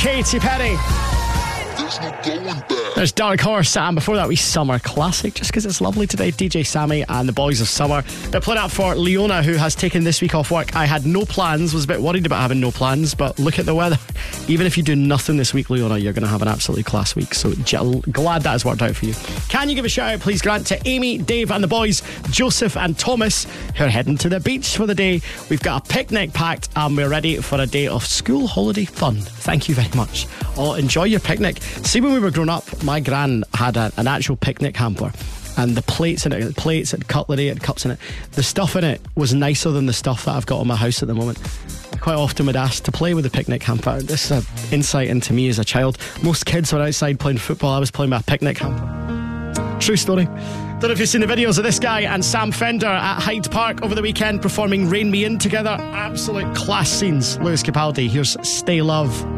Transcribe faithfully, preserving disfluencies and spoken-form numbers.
Katy Perry. There's no going back. There's Dark Horse, and before that, we Summer Classic, just because it's lovely today. D J Sammy and the Boys of Summer. They're playing up for Leona, who has taken this week off work. I had no plans, was a bit worried about having no plans, but look at the weather. Even if you do nothing this week, Leona, you're going to have an absolutely class week. So j- glad that has worked out for you. Can you give a shout out, please, Grant, to Amy, Dave, and the boys, Joseph and Thomas, who are heading to the beach for the day. We've got a picnic packed, and we're ready for a day of school holiday fun. Thank you very much. Oh, enjoy your picnic. See, when we were growing up, my gran had a, an actual picnic hamper, and the plates in it, the plates and cutlery and cups in it, the stuff in it was nicer than the stuff that I've got in my house at the moment. I quite often would ask to play with the picnic hamper. This is an insight into me as a child. Most kids were outside playing football. I was playing with a picnic hamper. True story. Don't know if you've seen the videos of this guy and Sam Fender at Hyde Park over the weekend performing Rain Me In together. Absolute class scenes. Lewis Capaldi, here's Stay Love.